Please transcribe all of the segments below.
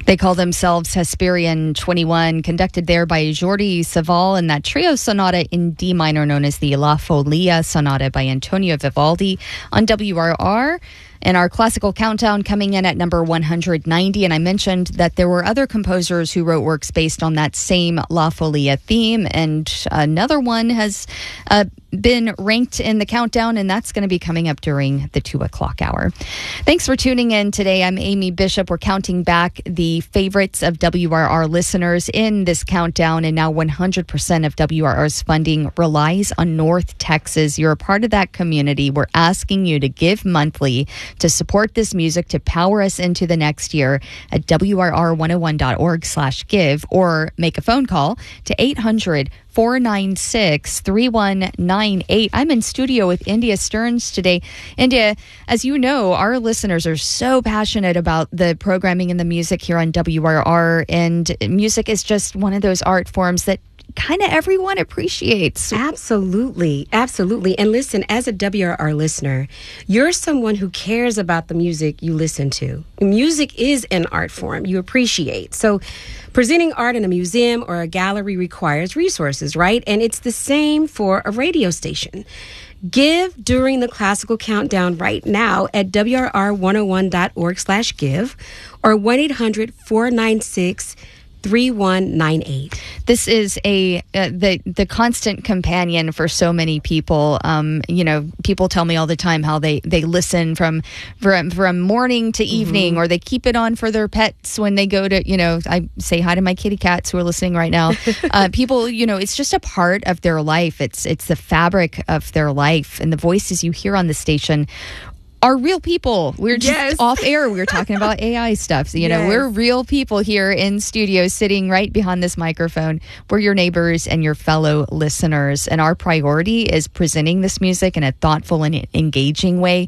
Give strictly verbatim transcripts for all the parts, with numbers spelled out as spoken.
They call themselves Hesperian twenty-one, conducted there by Jordi Savall, and that trio sonata in D minor known as the La Folia Sonata by Antonio Vivaldi on W R R. And our classical countdown coming in at number one hundred ninety. And I mentioned that there were other composers who wrote works based on that same La Folia theme. And another one has uh, been ranked in the countdown, and that's going to be coming up during the two o'clock hour. Thanks for tuning in today. I'm Amy Bishop. We're counting back the favorites of W R R listeners in this countdown. And now one hundred percent of W R R's funding relies on North Texas. You're a part of that community. We're asking you to give monthly to support this music, to power us into the next year at W R R one oh one dot org slash give, or make a phone call to eight hundred, four nine six, three one nine eight. I'm in studio with India Stearns today. India, as you know, our listeners are so passionate about the programming and the music here on W R R, and music is just one of those art forms that kind of everyone appreciates. Absolutely. Absolutely. And listen, as a W R R listener, you're someone who cares about the music you listen to. Music is an art form you appreciate. So presenting art in a museum or a gallery requires resources, right? And it's the same for a radio station. Give during the classical countdown right now at W R R one oh one dot org slash give or one eight hundred, four nine six, three one nine eight. This is a uh, the the constant companion for so many people. Um, you know, people tell me all the time how they, they listen from from from morning to evening, mm-hmm. or they keep it on for their pets when they go to, you know, I say hi to my kitty cats who are listening right now. uh, people, you know, it's just a part of their life. It's it's the fabric of their life, and the voices you hear on the station are real people. We're just yes. off air. We were talking about A I stuff. So, you know, yes. we're real people here in studio sitting right behind this microphone. We're your neighbors and your fellow listeners. And our priority is presenting this music in a thoughtful and engaging way,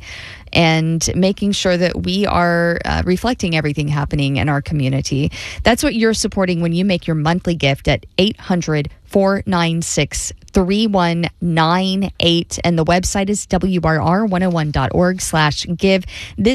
and making sure that we are uh, reflecting everything happening in our community. That's what you're supporting when you make your monthly gift at eight hundred, four nine six, three one nine eight. And the website is W R R one oh one dot org slash give. This